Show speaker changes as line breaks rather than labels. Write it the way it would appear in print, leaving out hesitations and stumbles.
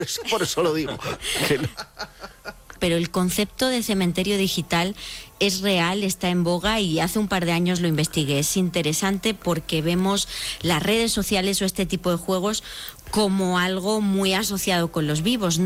Por eso lo digo.
Pero el concepto de cementerio digital es real, está en boga y hace un par de años lo investigué. Es interesante porque vemos las redes sociales o este tipo de juegos como algo muy asociado con los vivos.